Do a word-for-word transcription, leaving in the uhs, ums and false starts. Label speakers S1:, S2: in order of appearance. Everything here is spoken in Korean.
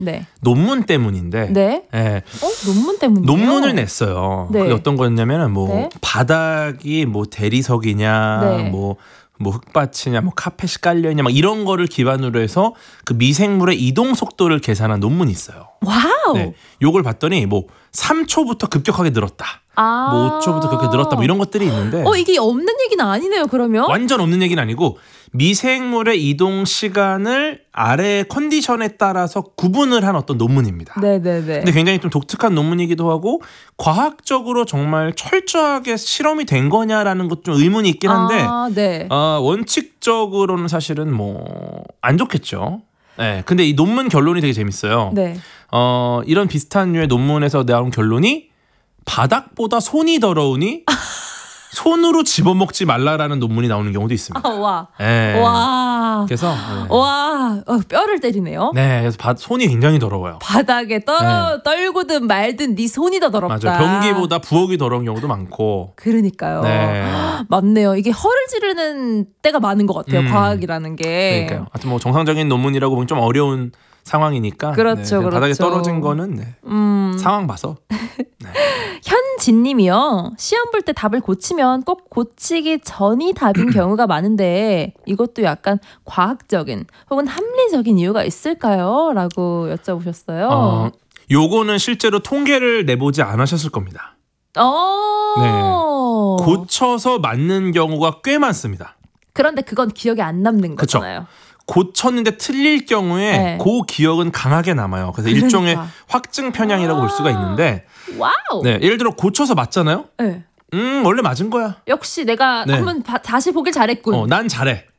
S1: 네.
S2: 논문 때문인데
S1: 네.
S2: 예.
S1: 어? 논문 때문이요?
S2: 논문을 냈어요.
S1: 네.
S2: 그게 어떤 거였냐면은 뭐
S1: 네.
S2: 바닥이 뭐 대리석이냐
S1: 네.
S2: 뭐 뭐 흙밭이냐 뭐 카펫이 깔려 있냐 막 이런 거를 기반으로 해서 그 미생물의 이동 속도를 계산한 논문이 있어요.
S1: 와우.
S2: 네. 요걸 봤더니 뭐 삼 초부터 급격하게 늘었다.
S1: 아.
S2: 뭐 오 초부터 그렇게 늘었다 뭐 이런 것들이 있는데
S1: 어 이게 없는 얘기는 아니네요 그러면?
S2: 완전 없는 얘기는 아니고 미생물의 이동 시간을 아래의 컨디션에 따라서 구분을 한 어떤 논문입니다.
S1: 네네네.
S2: 근데 굉장히 좀 독특한 논문이기도 하고 과학적으로 정말 철저하게 실험이 된 거냐라는 것 좀 의문이 있긴 한데
S1: 아, 네.
S2: 어, 원칙적으로는 사실은 뭐 안 좋겠죠. 네, 근데 이 논문 결론이 되게 재밌어요.
S1: 네.
S2: 어, 이런 비슷한 류의 논문에서 나온 결론이 바닥보다 손이 더러우니 손으로 집어먹지 말라라는 논문이 나오는 경우도 있습니다.
S1: 아, 와.
S2: 네.
S1: 와.
S2: 그래서 네.
S1: 와. 어, 뼈를 때리네요.
S2: 네, 그래서 바, 손이 굉장히 더러워요.
S1: 바닥에 떠,
S2: 네.
S1: 떨고든 말든 네 손이 더 더럽다.
S2: 맞아요. 변기보다 부엌이 더러운 경우도 많고.
S1: 그러니까요.
S2: 네.
S1: 맞네요. 이게 허를 찌르는 때가 많은 것 같아요.
S2: 음.
S1: 과학이라는 게.
S2: 그러니까요. 하여튼 뭐 정상적인 논문이라고 보면 좀 어려운 상황이니까.
S1: 그렇죠,
S2: 네, 바닥에
S1: 그렇죠.
S2: 떨어진 거는 네.
S1: 음.
S2: 상황 봐서. 네.
S1: 현진님이요. 시험 볼 때 답을 고치면 꼭 고치기 전이 답인 경우가 많은데 이것도 약간 과학적인 혹은 합리적인 이유가 있을까요? 라고 여쭤보셨어요.
S2: 어, 요거는 실제로 통계를 내보지 않으셨을 겁니다.
S1: 어.
S2: 네. 고쳐서 맞는 경우가 꽤 많습니다.
S1: 그런데 그건 기억에 안 남는
S2: 그쵸.
S1: 거잖아요.
S2: 고쳤는데 틀릴 경우에
S1: 네.
S2: 그 기억은 강하게 남아요. 그래서
S1: 그러니까.
S2: 일종의 확증 편향이라고 볼 수가 있는데
S1: 와우.
S2: 네, 예를 들어 고쳐서 맞잖아요.
S1: 네.
S2: 음 원래 맞은 거야.
S1: 역시 내가
S2: 네.
S1: 한번 바- 다시 보길 잘했군.
S2: 어, 난 잘해.